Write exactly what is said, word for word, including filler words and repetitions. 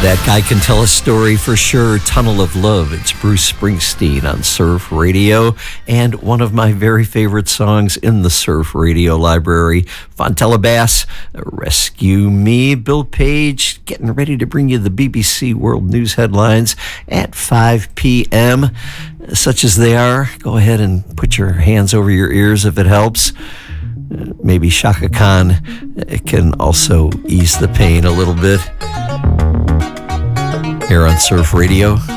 That guy can tell a story for sure. Tunnel of Love. It's Bruce Springsteen on Surf Radio, and one of my very favorite songs in the Surf Radio library, Fontella Bass, Rescue Me. Bill Page getting ready to bring you the B B C World News headlines at five p.m. Such as they are, go ahead and put your hands over your ears if it helps. Maybe Shaka Khan can also ease the pain a little bit. Here on Surf Radio.